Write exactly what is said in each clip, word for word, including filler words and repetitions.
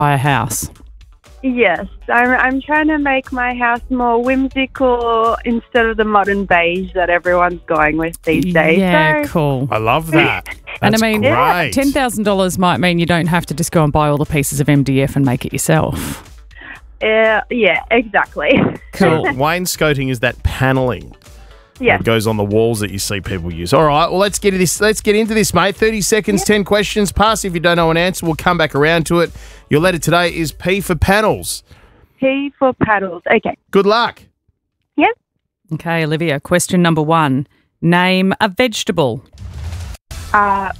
buy a house? Yes, I'm, I'm trying to make my house more whimsical instead of the modern beige that everyone's going with these days. Yeah, so, cool. I love that. And I That's mean, great. ten thousand dollars might mean you don't have to just go and buy all the pieces of M D F and make it yourself. Uh, yeah, exactly. Cool. So wainscoting is that paneling Yeah. that goes on the walls that you see people use. All right, well, let's get this. Let's get into this, mate. thirty seconds, ten questions. Pass if you don't know an answer. We'll come back around to it. Your letter today is P for panels. P for paddles. Okay. Good luck. Yep. Okay, Olivia, question number one. Name a vegetable. Uh,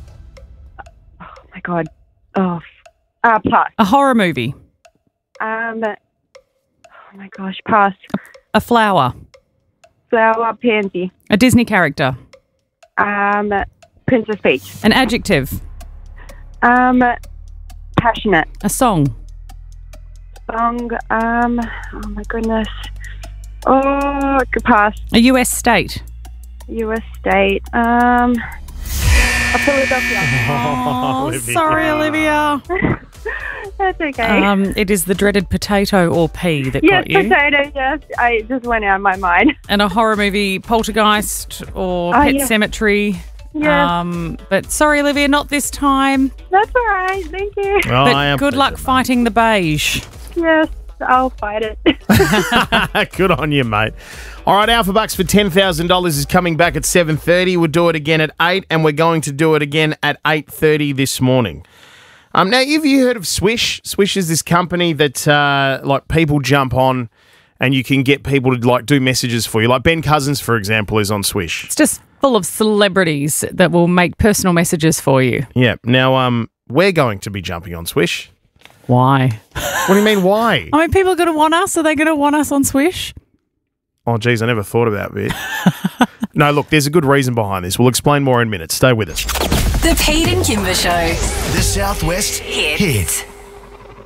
oh, my God. Oh, uh, pass. A horror movie. Um, oh, my gosh, pass. A flower. Flower, pansy. A Disney character. Um, Princess Peach. An adjective. Um, passionate. A song. Song, um, oh my goodness. Oh, good pass. A U S state. U S state. Um, a Philadelphia. Oh, Olivia. sorry, Olivia. That's okay. Um, it is the dreaded potato or pea that yes, got you. potato, yes. I it just went out of my mind. And a horror movie, Poltergeist or Oh, Pet yeah. Sematary. Yes. Um, but sorry, Olivia, not this time. That's all right. Thank you. Oh, But I am good luck pleased, fighting the beige. Yes, I'll fight it. mate. Good on you, mate. All right, Alpha Bucks for ten thousand dollars is coming back at seven thirty. We'll do it again at eight, and we're going to do it again at eight thirty this morning. Um, now, have you heard of Swish? Swish is this company that uh, like people jump on and you can get people to like do messages for you. Like Ben Cousins, for example, is on Swish. It's just full of celebrities that will make personal messages for you. Yeah. Now, um, we're going to be jumping on Swish. Why? What do you mean, why? I mean, people are going to want us. Are they going to want us on Swish? Oh, geez, I never thought of that bit. No, look, there's a good reason behind this. We'll explain more in minutes. Stay with us. The Pete and Kimber Show. The Southwest Hits. Hit.